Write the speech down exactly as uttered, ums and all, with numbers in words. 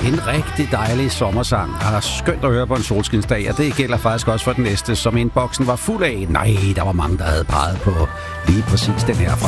En rigtig dejlig sommersang. Og skønt at høre på en solskinsdag, og det gælder faktisk også for den næste, som indboksen var fuld af. Nej, der var mange, der havde peget på lige præcis den her fra